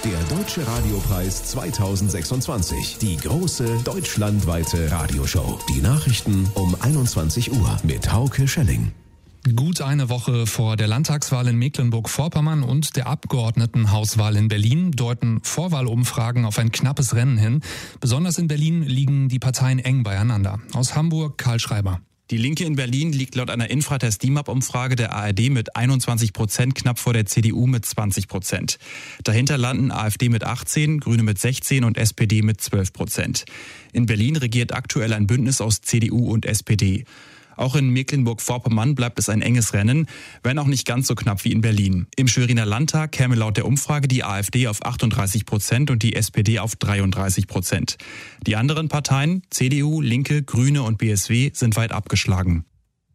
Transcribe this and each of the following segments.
Der Deutsche Radiopreis 2026. Die große deutschlandweite Radioshow. Die Nachrichten um 21 Uhr mit Hauke Schelling. Gut eine Woche vor der Landtagswahl in Mecklenburg-Vorpommern und der Abgeordnetenhauswahl in Berlin deuten Vorwahlumfragen auf ein knappes Rennen hin. Besonders in Berlin liegen die Parteien eng beieinander. Aus Hamburg Karl Schreiber. Die Linke in Berlin liegt laut einer Infratest DIMAP-Umfrage der ARD mit 21% knapp vor der CDU mit 20%. Dahinter landen AfD mit 18, Grüne mit 16 und SPD mit 12%. In Berlin regiert aktuell ein Bündnis aus CDU und SPD. Auch in Mecklenburg-Vorpommern bleibt es ein enges Rennen, wenn auch nicht ganz so knapp wie in Berlin. Im Schweriner Landtag käme laut der Umfrage die AfD auf 38% und die SPD auf 33%. Die anderen Parteien, CDU, Linke, Grüne und BSW, sind weit abgeschlagen.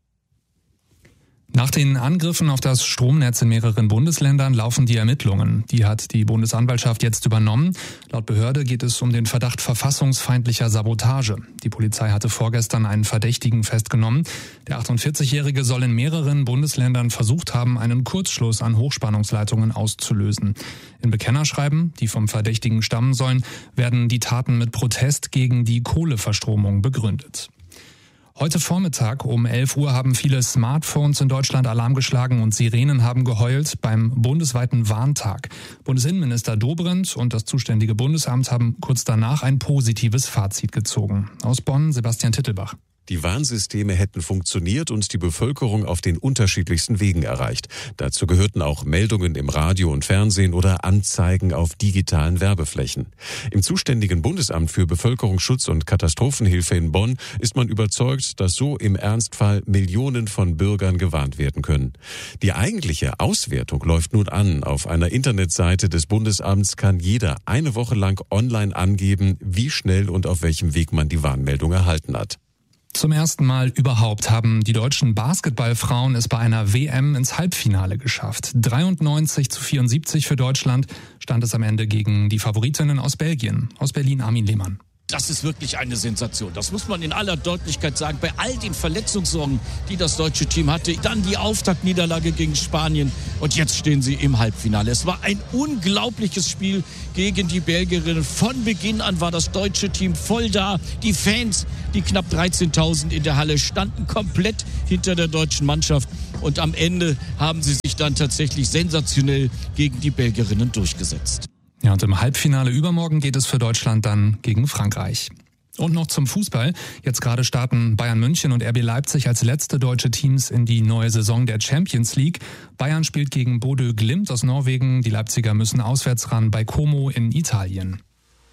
Nach den Angriffen auf das Stromnetz in mehreren Bundesländern laufen die Ermittlungen. Die hat die Bundesanwaltschaft jetzt übernommen. Laut Behörde geht es um den Verdacht verfassungsfeindlicher Sabotage. Die Polizei hatte vorgestern einen Verdächtigen festgenommen. Der 48-Jährige soll in mehreren Bundesländern versucht haben, einen Kurzschluss an Hochspannungsleitungen auszulösen. In Bekennerschreiben, die vom Verdächtigen stammen sollen, werden die Taten mit Protest gegen die Kohleverstromung begründet. Heute Vormittag um 11 Uhr haben viele Smartphones in Deutschland Alarm geschlagen und Sirenen haben geheult beim bundesweiten Warntag. Bundesinnenminister Dobrindt und das zuständige Bundesamt haben kurz danach ein positives Fazit gezogen. Aus Bonn Sebastian Tittelbach. Die Warnsysteme hätten funktioniert und die Bevölkerung auf den unterschiedlichsten Wegen erreicht. Dazu gehörten auch Meldungen im Radio und Fernsehen oder Anzeigen auf digitalen Werbeflächen. Im zuständigen Bundesamt für Bevölkerungsschutz und Katastrophenhilfe in Bonn ist man überzeugt, dass so im Ernstfall Millionen von Bürgern gewarnt werden können. Die eigentliche Auswertung läuft nun an. Auf einer Internetseite des Bundesamts kann jeder eine Woche lang online angeben, wie schnell und auf welchem Weg man die Warnmeldung erhalten hat. Zum ersten Mal überhaupt haben die deutschen Basketballfrauen es bei einer WM ins Halbfinale geschafft. 93-74 für Deutschland stand es am Ende gegen die Favoritinnen aus Belgien. Aus Berlin Armin Lehmann. Das ist wirklich eine Sensation. Das muss man in aller Deutlichkeit sagen. Bei all den Verletzungssorgen, die das deutsche Team hatte, dann die Auftaktniederlage gegen Spanien und jetzt stehen sie im Halbfinale. Es war ein unglaubliches Spiel gegen die Belgierinnen. Von Beginn an war das deutsche Team voll da. Die Fans, die knapp 13.000 in der Halle, standen komplett hinter der deutschen Mannschaft. Und am Ende haben sie sich dann tatsächlich sensationell gegen die Belgierinnen durchgesetzt. Ja, und im Halbfinale übermorgen geht es für Deutschland dann gegen Frankreich. Und noch zum Fußball. Jetzt gerade starten Bayern München und RB Leipzig als letzte deutsche Teams in die neue Saison der Champions League. Bayern spielt gegen Bodø Glimt aus Norwegen. Die Leipziger müssen auswärts ran bei Como in Italien.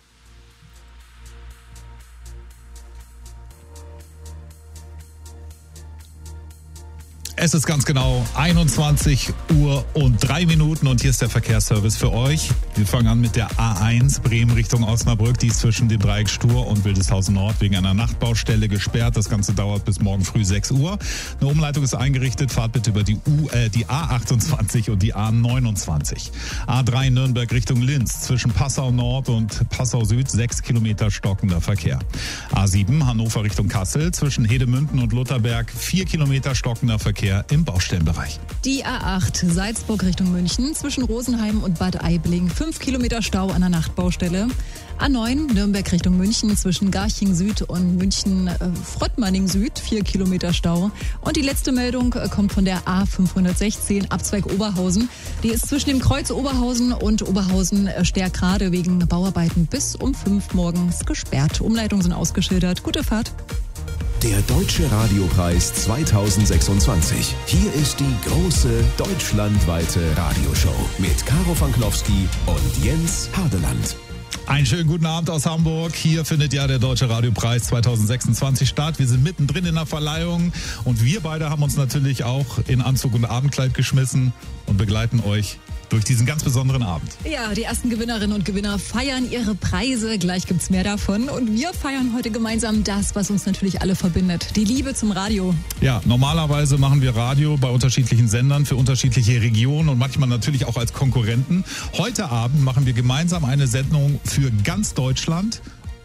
Es ist ganz genau 21 Uhr und 3 Minuten und hier ist der Verkehrsservice für euch. Wir fangen an mit der A1 Bremen Richtung Osnabrück. Die ist zwischen dem Dreieck Stur und Wildeshausen Nord wegen einer Nachtbaustelle gesperrt. Das Ganze dauert bis morgen früh 6 Uhr. Eine Umleitung ist eingerichtet. Fahrt bitte über die A28 und die A29. A3 Nürnberg Richtung Linz zwischen Passau Nord und Passau Süd 6 Kilometer stockender Verkehr. A7 Hannover Richtung Kassel zwischen Hedemünden und Lutherberg 4 Kilometer stockender Verkehr im Baustellenbereich. Die A8 Salzburg Richtung München zwischen Rosenheim und Bad Aibling 5 Kilometer Stau an der Nachtbaustelle. A9 Nürnberg Richtung München zwischen Garching Süd und München Fröttmanning Süd 4 Kilometer Stau. Und die letzte Meldung kommt von der A516 Abzweig Oberhausen. Die ist zwischen dem Kreuz Oberhausen und Oberhausen Stärkrade wegen Bauarbeiten bis um 5 morgens gesperrt. Umleitungen sind ausgeschildert. Gute Fahrt. Der Deutsche Radiopreis 2026. Hier ist die große deutschlandweite Radioshow mit Karo Fanklowski und Jens Hardeland. Einen schönen guten Abend aus Hamburg. Hier findet ja der Deutsche Radiopreis 2026 statt. Wir sind mittendrin in der Verleihung und wir beide haben uns natürlich auch in Anzug und Abendkleid geschmissen und begleiten euch durch diesen ganz besonderen Abend. Ja, die ersten Gewinnerinnen und Gewinner feiern ihre Preise. Gleich gibt's mehr davon. Und wir feiern heute gemeinsam das, was uns natürlich alle verbindet. Die Liebe zum Radio. Ja, normalerweise machen wir Radio bei unterschiedlichen Sendern für unterschiedliche Regionen und manchmal natürlich auch als Konkurrenten. Heute Abend machen wir gemeinsam eine Sendung für ganz Deutschland.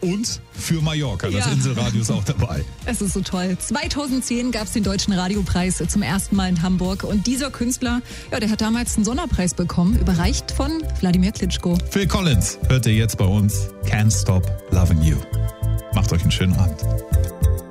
Und für Mallorca. Das Inselradio ist auch dabei. Es ist so toll. 2010 gab es den Deutschen Radiopreis zum ersten Mal in Hamburg. Und dieser Künstler, der hat damals einen Sonderpreis bekommen, überreicht von Wladimir Klitschko. Phil Collins hört ihr jetzt bei uns. Can't Stop Loving You. Macht euch einen schönen Abend.